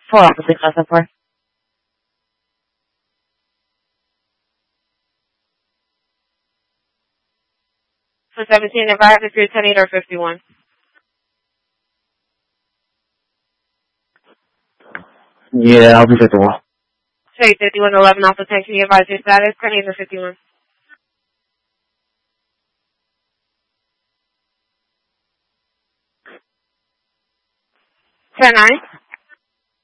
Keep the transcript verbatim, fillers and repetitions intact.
four officer class up four. For seventeen, advise if you're ten eight or fifty-one. Yeah, I'll be fifty-one. Say fifty-one eleven Alpha ten, can you advise your status? ten eight or fifty-one? ten nine.